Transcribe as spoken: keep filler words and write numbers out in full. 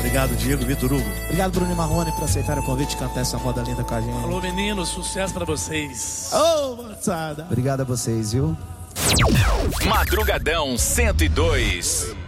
Obrigado, Diego, Vitor Hugo. Obrigado, Bruno e Marrone, por aceitar o convite de cantar essa moda linda com a gente. Alô, meninos, sucesso pra vocês. Ô, oh, moçada. Obrigado a vocês, viu? Madrugadão cento e dois.